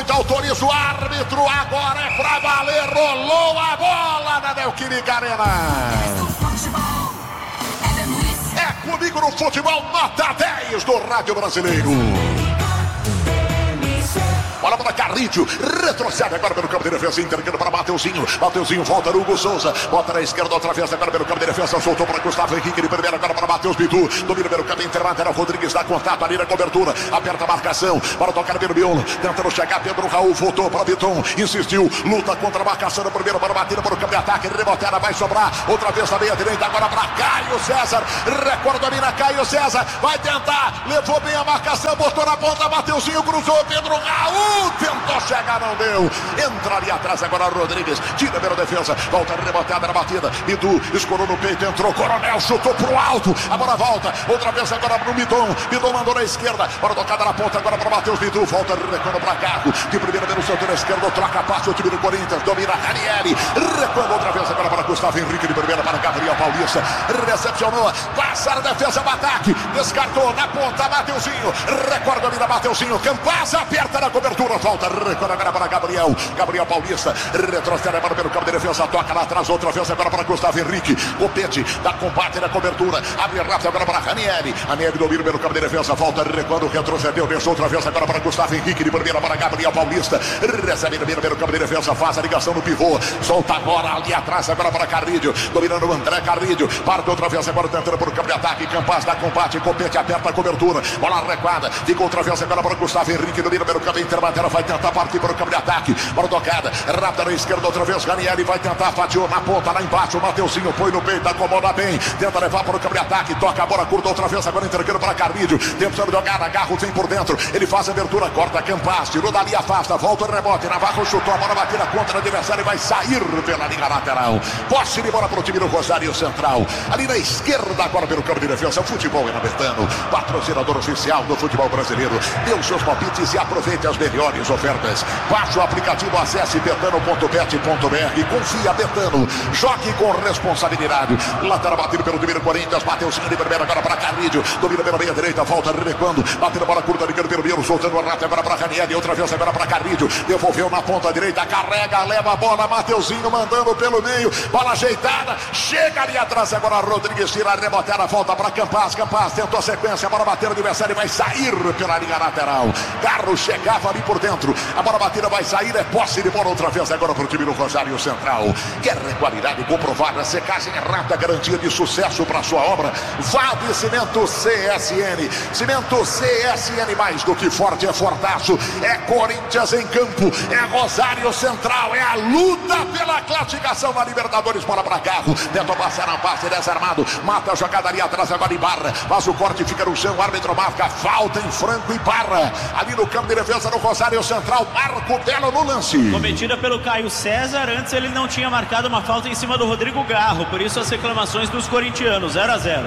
Presidente autoriza o árbitro, agora é pra valer, rolou a bola na Neoquímica Arena. É comigo no futebol, nota 10 do Rádio Brasileiro. Bola para Carrídio, retrocede agora pelo campo de defesa, entregando para Mateuzinho. Mateuzinho volta no Hugo Souza, bota na esquerda, outra vez agora pelo campo de defesa, soltou para Gustavo Henrique, ele primeiro agora para Matheus Bidu, domina pelo campo interlateral, Rodrigues dá contato ali na cobertura, aperta a marcação, para tocar pelo miolo, tentando chegar, Pedro Raul voltou para Biton, insistiu, luta contra a marcação, primeiro para batida para o campo de ataque, reboteada vai sobrar, outra vez na meia direita, agora para Caio César, recorde ali na Caio César, vai tentar, levou bem a marcação, botou na ponta, Mateuzinho cruzou, Pedro Raul tentou chegar, não deu. Entra ali atrás agora Rodrigues. Tira pela defesa. Volta rebotada na batida. Bidu escorou no peito. Entrou. Coronel chutou pro alto. A bola volta. Outra vez agora pro Bidon. Bidon mandou na esquerda. Bola tocada na ponta agora para Matheus Bidu. Volta recuando para Carro. De primeira pelo setor esquerdo. Troca passe. O time do Corinthians. Domina Ranieri. Recuando outra vez agora para Gustavo Henrique. De primeira para Gabriel Paulista. Recepcionou. Passa a defesa do ataque. Descartou na ponta. Mateuzinho. Recorda ali na Mateuzinho. Campaz aperta na cobertura. Volta, recuando agora para Gabriel Paulista, retrocede agora pelo campo de defesa, toca lá atrás, outra vez agora para Gustavo Henrique, Copete, dá combate na cobertura, abre rápido agora para Ranieri domina pelo campo de defesa, volta, recuando, retrocedeu, deixou outra vez agora para Gustavo Henrique, de primeira para Gabriel Paulista, recebe, domina pelo campo de defesa, faz a ligação no pivô, solta agora ali atrás agora para Carrídio, dominando o André Carrídio, parte outra vez agora tentando por campo de ataque, Campaz dá combate, Copete aperta a cobertura, bola recuada, fica outra vez agora para Gustavo Henrique, domina pelo campo interno, vai tentar partir para o campo de ataque, bola tocada, rápida na esquerda, outra vez Ranieri vai tentar, fatiou na ponta, lá embaixo, o Mateuzinho põe no peito, acomoda bem, tenta levar para o campo de ataque, toca a bola curta outra vez, agora entregando para Carrídio, tentando jogar, agarra, vem por dentro, ele faz a abertura, corta Campaz, tirou dali, afasta, volta o rebote, Navarro chutou, a bola batida contra o adversário e vai sair pela linha lateral, posse de bola para o time do Rosário Central, ali na esquerda, agora pelo campo de defesa, o futebol é na Betano, patrocinador oficial do futebol brasileiro, dê os seus palpites e aproveite as melhores ofertas. Baixe o aplicativo, acesse betano.bet.br, confia Betano, jogue com responsabilidade. Lateral batido pelo time do Corinthians, Mateuzinho de primeira agora para Carrídio, domina pela meia direita, volta recuando, batendo a bola curta, ligando pelo meio, soltando o rato agora para Ranieri, outra vez agora para Carrídio, devolveu na ponta direita, carrega, leva a bola, Mateuzinho mandando pelo meio, bola ajeitada, chega ali atrás agora Rodrigues, tira a reboteada, volta para Campaz tentou a sequência, a bola batendo, o adversário vai sair pela linha lateral, Carro chegava ali por dentro, a bola batida vai sair, é posse de bola outra vez agora para o time do Rosário Central. Quer qualidade comprovada, secagem rápida, garantia de sucesso para sua obra? Vá de Cimento CSN. Cimento CSN, mais do que forte, é fortaço. É Corinthians em campo, é Rosário Central, é a luta pela classificação na Libertadores. Bola para Carro, tentou passar na passe, desarmado, mata a jogada ali atrás agora em Barra, faz o corte, fica no chão, árbitro marca, falta em Franco e Barra, ali no campo de defesa do Rosário Central, Marco Belo no lance. Cometida pelo Caio César, antes ele não tinha marcado uma falta em cima do Rodrigo Garro, por isso as reclamações dos corintianos, 0-0.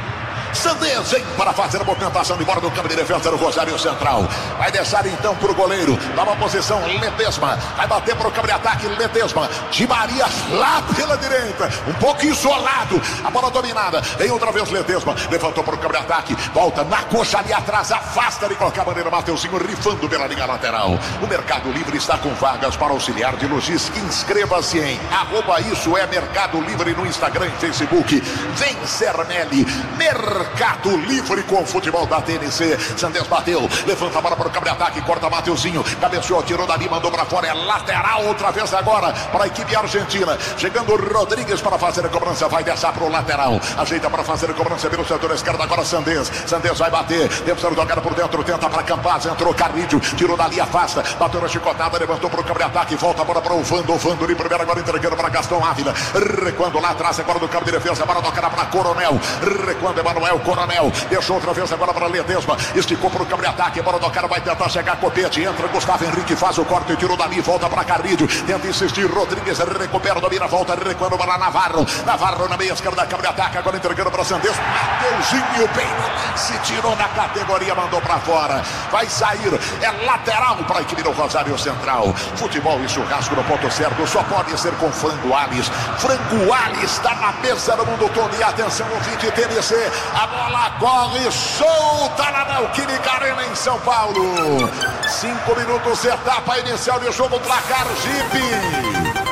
Sandez vem para fazer a movimentação de bola do campo de defesa do Rosário Central. Vai deixar então para o goleiro. Dá uma posição, Ledesma. Vai bater para o campo de ataque, Ledesma. Di Maria lá pela direita. Um pouco isolado. A bola dominada. Vem outra vez Ledesma. Levantou para o campo de ataque. Volta na coxa ali atrás. Afasta de qualquer maneira. Mateuzinho rifando pela linha lateral. O Mercado Livre está com vagas para auxiliar de logística. Inscreva-se em @isso é Mercado Livre no Instagram e Facebook. Vem Cernelli. Mercado Livre com o futebol da TNC. Sandez bateu, levanta a bola para o campo de ataque, corta Mateuzinho, cabeceou, tirou dali, mandou para fora, é lateral outra vez agora para a equipe argentina. Chegando Rodrigues para fazer a cobrança, vai deixar para o lateral, ajeita para fazer a cobrança pelo setor esquerdo, agora Sandez vai bater, tentando jogar por dentro, tenta para Campaz, entrou Carrídio, tirou dali, afasta, bateu na chicotada, levantou para o campo de ataque, volta a bola para o Vando de primeiro, agora entregando para Gastão Ávila, recuando lá atrás agora do campo de defesa, a bola tocada para Coronel, recuando Emanuel Coronel, deixou outra vez agora para Ledesma, esticou para o campo de ataque, a bola do cara vai tentar chegar, Copete, entra Gustavo Henrique, faz o corte, tirou dali, volta para Carrídio, tenta insistir, Rodrigues recupera, domina, volta, recuando para Navarro na meia esquerda, campo de ataque, agora entregando para Sandez, Mateuzinho bem no lance, tirou na categoria, mandou para fora, vai sair, é lateral para a equipe do Rosário Central. Futebol e churrasco no ponto certo, só pode ser com Frango Alves. Frango Alves está na mesa do mundo todo, e atenção, ouvinte TNC, A bola corre solta na Neoquímica Arena em São Paulo. 5 minutos, etapa inicial de jogo, placar Jeep.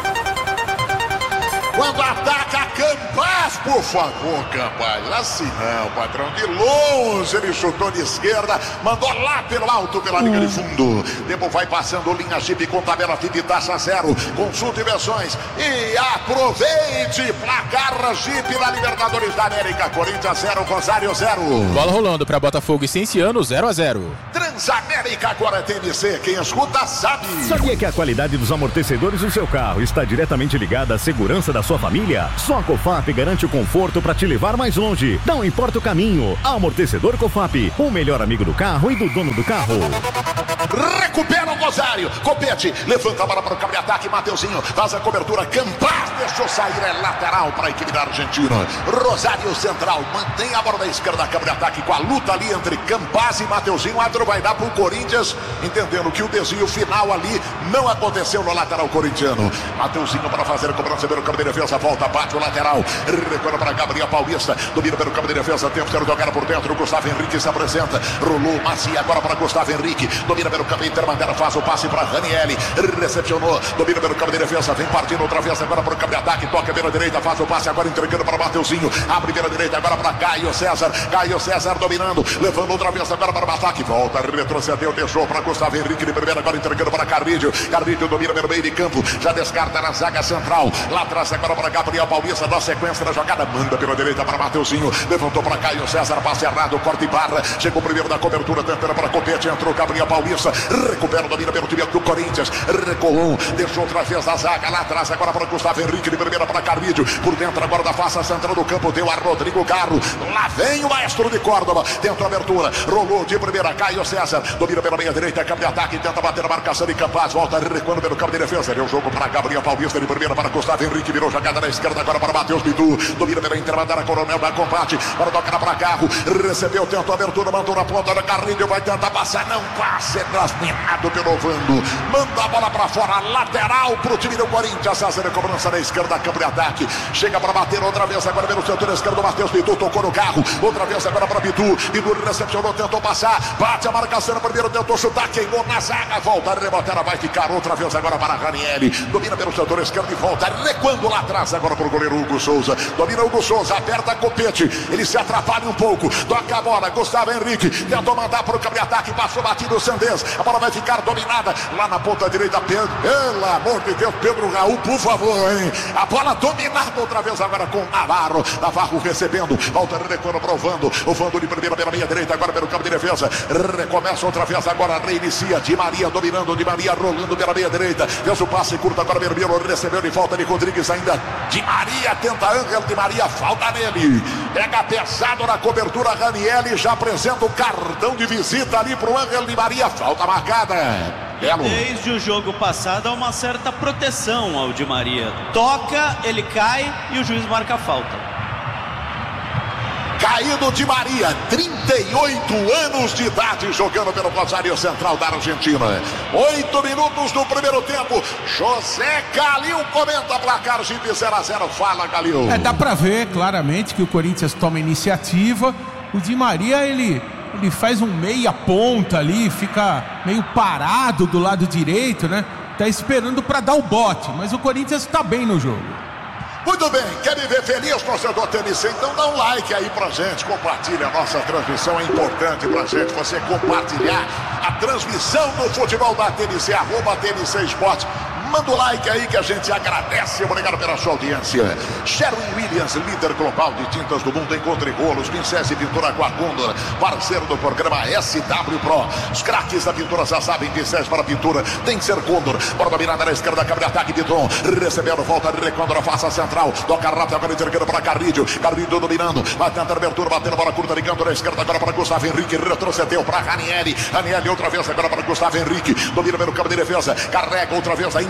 Quando ataca Campaz, por favor, Campaz, assim não, patrão, de longe ele chutou de esquerda, mandou lá pelo alto, pela linha de fundo. Tempo vai passando, linha Jeep com tabela FIP de taxa zero, consulte versões e aproveite, placar Jeep na Libertadores da América, Corinthians 0, Rosário 0. Bola rolando para Botafogo e Cienciano 0-0. Transamérica agora TNC, quem escuta sabe. Sabia que a qualidade dos amortecedores do seu carro está diretamente ligada à segurança da sua família? Só a Cofap garante o conforto para te levar mais longe. Não importa o caminho. Amortecedor Cofap, o melhor amigo do carro e do dono do carro. Recupera o Rosário. Copete, levanta a bola para o campo de ataque. Mateuzinho faz a cobertura. Campaz deixou sair, é lateral para a equipe da Argentina. Rosário central, mantém a bola da esquerda, campo de ataque com a luta ali entre Campaz e Mateuzinho. O árbitro vai dar para o Corinthians, entendendo que o desvio final ali não aconteceu no lateral corintiano. Mateuzinho para fazer a cobrança pelo campo de defesa, volta, bate o lateral, recuando para Gabriel Paulista, domina pelo campo de defesa, tempo de jogar por dentro, Gustavo Henrique se apresenta, rolou, Macia agora para Gustavo Henrique, domina pelo campo intermediário, faz o passe para Ranieri, recepcionou, domina pelo campo de defesa, vem partindo outra vez agora para o campo de ataque, toca pela direita, faz o passe agora entregando para Mateuzinho, abre pela direita agora para Caio César dominando, levando outra vez agora para o ataque, volta, retrocedeu, deixou para Gustavo Henrique de primeira, agora entregando para Carrilho domina pelo meio de campo, já descarta na zaga central, lá atrás agora para Gabriel Paulista, na sequência da jogada, manda pela direita para Mateuzinho, levantou para Caio César, passe errado, corte e barra, chegou primeiro da cobertura, tentando para Copete, entrou Gabriel Paulista, recupera, domina pelo time do Corinthians, recolou, deixou outra vez a zaga, lá atrás agora para Gustavo Henrique, de primeira para Carrilho, por dentro agora da face central do campo, deu a Rodrigo Carro, lá vem o maestro de Córdoba, dentro a abertura, rolou de primeira, Caio César, domina pela meia direita, campo de ataque, tenta bater a marcação de Campaz, volta recuando pelo campo de defesa, deu o jogo para Gabriel Paulista, de primeira para Gustavo Henrique, virou jogada na esquerda agora para Matheus Bidu, domina pela intermediária, Coronel da combate, para tocar para Carro, recebeu, tentou a abertura, mandou na ponta da Carrilho, vai tentar passar, não passa, é transminado pelo Vando, manda a bola para fora, lateral pro time do Corinthians, fazer a cobrança na esquerda, campo de ataque, chega para bater outra vez agora pelo setor esquerdo, Matheus Bidu, tocou no carro, outra vez agora para Bidu recepcionou, tentou passar, bate a marcação, primeiro tentou chutar, queimou na zaga, volta, rebotera, vai ficar outra vez agora para Ranieri, domina pelo setor esquerdo e volta, recuando lá atrás agora para o goleiro Hugo Souza, domina Hugo Souza, aperta Copete, ele se atrapalha um pouco, toca a bola, Gustavo Henrique, tentou mandar para o campo de ataque, passou batido o Sandez, a bola vai ficar dominada, lá na ponta direita, Pedro, pelo amor de Deus, Pedro Raul, por favor, hein, a bola dominada outra vez agora com Navarro recebendo, volta recuando para o Vando de primeira pela meia direita, agora pelo campo de defesa, recomeça outra vez agora, reinicia, Di Maria dominando, Di Maria rolando pela meia direita, fez o passe curto agora, Berbiero recebeu de falta de Rodrigues ainda, Di Maria tenta Ángel Di Maria, falta nele, pega pesado na cobertura, Ranieri já apresenta o cartão de visita ali pro Ángel Di Maria, falta marcada. Desde o jogo passado há uma certa proteção ao Di Maria, toca, ele cai e o juiz marca a falta. Caído Di Maria, 38 anos de idade, jogando pelo Rosário Central da Argentina. 8 minutos do primeiro tempo. José Calil comenta placar Jeep 0-0. Fala, Calil. Dá pra ver claramente que o Corinthians toma iniciativa. O Di Maria, ele faz um meia ponta ali, fica meio parado do lado direito, né? Tá esperando pra dar o bote, mas o Corinthians tá bem no jogo. Muito bem, quer me ver feliz, torcedor TNC? Então dá um like aí pra gente, compartilha a nossa transmissão, é importante pra gente você compartilhar a transmissão do futebol da TNC, @TNC Esporte. Manda o like aí que a gente agradece. Obrigado pela sua audiência. Sherwin-Williams, líder global de tintas do mundo. Encontre rolos, pincéis e pintura com a Condor. Parceiro do programa SW Pro. Os craques da pintura já sabem, pincéis para pintura tem que ser Condor. Bola dominada na esquerda, câmera de ataque, Bitron. Recebendo, volta, Condor, a face central. Toca rápido, agora entregando para Carrilho. Carrilho dominando. Vai tentar abertura, batendo bola curta, ligando na esquerda, agora para Gustavo Henrique. Retrocedeu para Ranieri. Ranieri outra vez, agora para Gustavo Henrique. Domina pelo campo de defesa. Carrega outra vez, ainda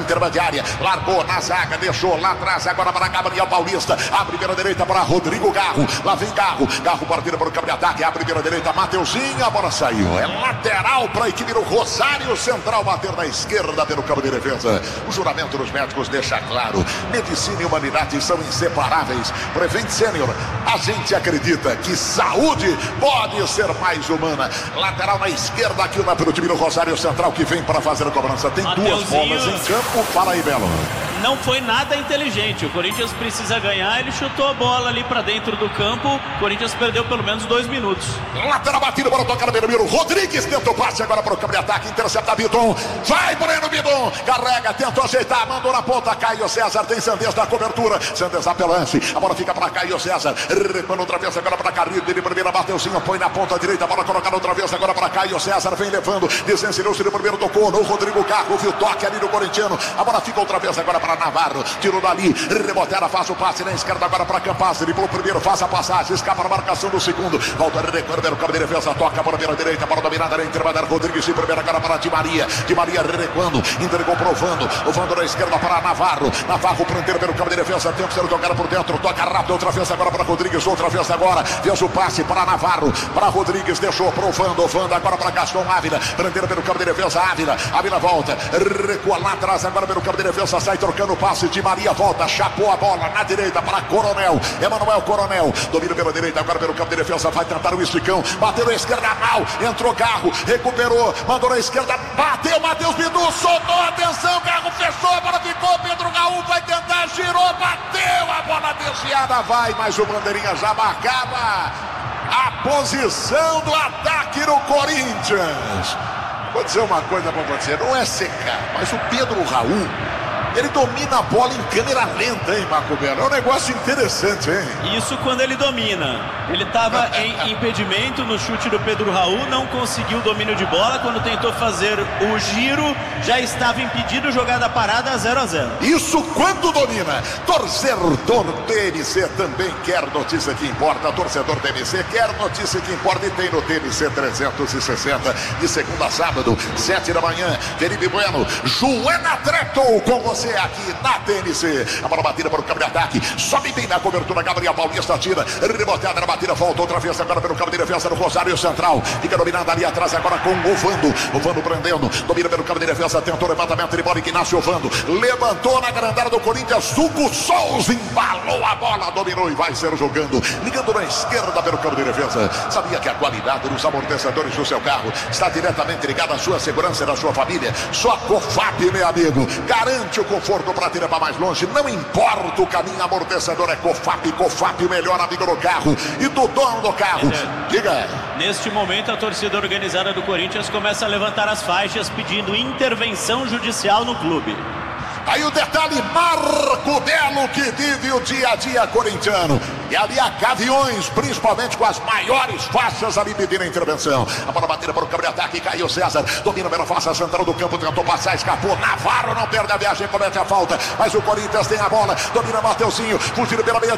intermediária, largou na zaga, deixou lá atrás, agora para Gabriel Paulista, abre pela direita para Rodrigo Garro, lá vem Garro partida para o campo de ataque, abre pela direita, Mateuzinho, a bola saiu, é lateral para a equipe do Rosário Central, bater na esquerda pelo campo de defesa. O juramento dos médicos deixa claro, medicina e humanidade são inseparáveis. Prevent Senior, a gente acredita que saúde pode ser mais humana. Lateral na esquerda aqui pelo time do Rosário Central, que vem para fazer a cobrança. Tem duas bolas em campo. Fala aí, Belo. Não foi nada inteligente. O Corinthians precisa ganhar. Ele chutou a bola ali para dentro do campo. O Corinthians perdeu pelo menos 2 minutos. Lateral batida para tocar no Belmiro. Rodrigues tenta o passe agora para o campo de ataque. Intercepta Bidon. Vai Breno Bidon. Carrega, tenta ajeitar. Mandou na ponta. Caio César tem Sanders na cobertura. Sanders apelante. A bola fica para Caio César. Recuando outra vez agora para Carrilho. Ele primeira Mateuzinho. Põe na ponta direita. A bola colocada outra vez agora para Caio César. Vem levando. Desensinou-se no primeiro. Tocou no Rodrigo Carro. Viu o toque ali do corintiano. A bola fica outra vez agora para Navarro, tirou dali, Rebotera faz o passe na esquerda agora para Campas, ele pelo primeiro faz a passagem, escapa a marcação do segundo, volta a recuar, o campo de defesa, toca para a direita, para dominada na intermediária, Rodrigues de primeira agora para Di Maria recuando, entregou provando, o Vando na esquerda para Navarro prendendo pelo campo de defesa, tenta ser jogado por dentro, toca rápido, outra vez agora para Rodrigues, outra vez agora, fez o passe para Navarro, para Rodrigues, deixou provando, Vando agora para Gaston Ávila, prendendo pelo campo de defesa, Ávila volta, recua lá atrás agora pelo campo de defesa, sai trocando o passe, Di Maria volta, chapou a bola na direita para Coronel, Emanuel Coronel, domina pela direita agora pelo campo de defesa, vai tentar o esticão, bateu na esquerda mal, entrou Garro, recuperou, mandou na esquerda, bateu, Matheus Bidu, soltou, atenção, Garro fechou, a bola ficou, Pedro Raul vai tentar, girou, bateu, a bola desviada, vai, mas o bandeirinha já marcava a posição do ataque no Corinthians. Vou dizer uma coisa pra você, não é secar, mas o Pedro Raul, ele domina a bola em câmera lenta, hein, Marco Belo? É um negócio interessante, hein? Isso quando ele domina. Ele estava em impedimento no chute do Pedro Raul, não conseguiu o domínio de bola. Quando tentou fazer o giro, já estava impedido, jogada parada, 0-0. Isso quando domina. Torcedor TMC também quer notícia que importa. Torcedor TMC quer notícia que importa e tem no TMC 360. De segunda a sábado, 7 da manhã. Felipe Bueno, Joana Tretou com você aqui na TNC. A bola batida para o campo de ataque, sobe bem na cobertura, Gabriel Paulista tira, reboteada na batida, volta outra vez agora pelo campo de defesa do Rosário Central, fica dominando ali atrás agora com o Vando prendendo, domina pelo campo de defesa, tentou levantamento de bola, Ignacio Vando, levantou na grandada do Corinthians, Hugo Souza embalou a bola, dominou e vai ser jogando, ligando na esquerda pelo campo de defesa. Sabia que a qualidade dos amortecedores do seu carro está diretamente ligada à sua segurança e da sua família? Só a COFAP, meu amigo, garante o conforto para tirar para mais longe, não importa o caminho, amortecedor é COFAP, o melhor amigo do carro e do dono do carro. Diga. Neste momento a torcida organizada do Corinthians começa a levantar as faixas pedindo intervenção judicial no clube. Aí o detalhe, Marco Belo, que vive o dia a dia corintiano. E ali há gaviões, principalmente com as maiores faixas ali pedindo a intervenção. A bola batida para o campo de ataque, Caio César, domina pela face central do campo, tentou passar, escapou, Navarro não perde a viagem, comete a falta, mas o Corinthians tem a bola, domina Mateuzinho, fugindo pela meia